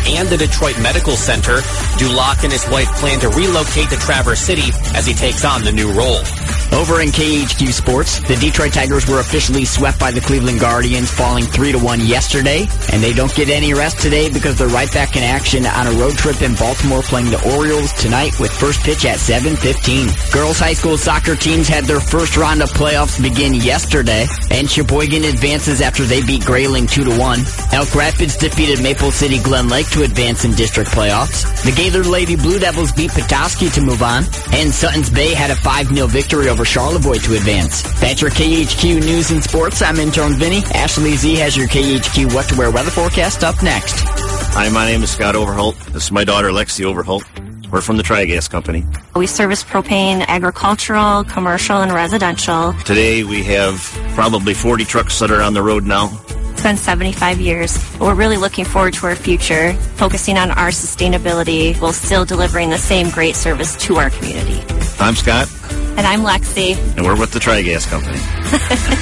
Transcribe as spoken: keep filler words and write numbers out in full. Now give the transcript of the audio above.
and the Detroit Medical Center. Duloc and his wife plan to relocate to Traverse City as he takes on the new role. Over in K H Q Sports, the Detroit Tigers were officially swept by the Cleveland Guardians, falling three to one yesterday. And they don't get any rest today because they're right back in action on a road trip in Baltimore, playing the Orioles tonight with first pitch at seven fifteen. Girls high school soccer teams had their first round of playoffs begin yesterday, and Sheboygan advances after they beat Grayling two to one. Elk Rapids defeated Maple City Glen Lake to advance in district playoffs. The Gaylord Lady Blue Devils beat Petoskey to move on, and Sutton's Bay had a five nil victory over Charlevoix to advance. That's your K H Q News and Sports. I'm intern Vinny. Ashley Z has your K H Q What to Wear weather forecast up next. Hi, my name is Scott Overholt. This is my daughter, Lexi Overholt. We're from the Tri-Gas Company. We service propane, agricultural, commercial, and residential. Today we have probably forty trucks that are on the road now. It's been seventy-five years. We're really looking forward to our future, focusing on our sustainability while still delivering the same great service to our community. I'm Scott. And I'm Lexi. And we're with the Tri-Gas Company.